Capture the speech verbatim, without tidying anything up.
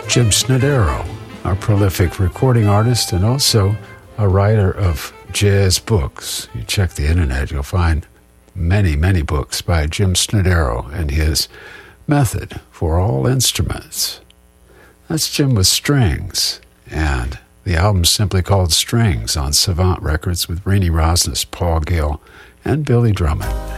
Jim Snodero, a prolific recording artist and also a writer of jazz books. You check the internet, you'll find many, many books by Jim Snodero and his method for all instruments. That's Jim with strings, and the album's simply called Strings on Savant Records with Renee Rosnes, Paul Gill, and Billy Drummond.